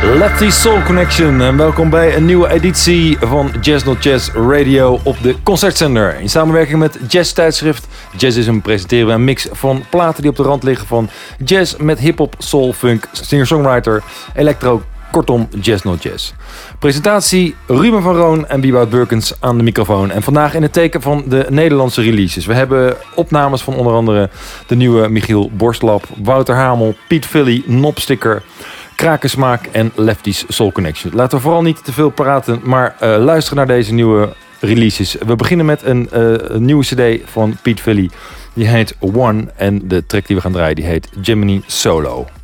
Lefty Soul Connection en welkom bij een nieuwe editie van Jazz Not Jazz Radio op de Concertzender. In samenwerking met Jazz Tijdschrift. Jazzism presenteren we een mix van platen die op de rand liggen van jazz met hip-hop, soul, funk, singer-songwriter, electro, kortom Jazz Not Jazz. Presentatie Ruben van Roon en Wieboud Burkens aan de microfoon. En vandaag in het teken van de Nederlandse releases. We hebben opnames van onder andere de nieuwe Michiel Borstlap, Wouter Hamel, Piet Philly, Nopsticker, Krakensmaak en Lefty's Soul Connection. Laten we vooral niet te veel praten, maar luisteren naar deze nieuwe releases. We beginnen met een nieuwe cd van Piet Philly. Die heet One en de track die we gaan draaien die heet Gemini Solo.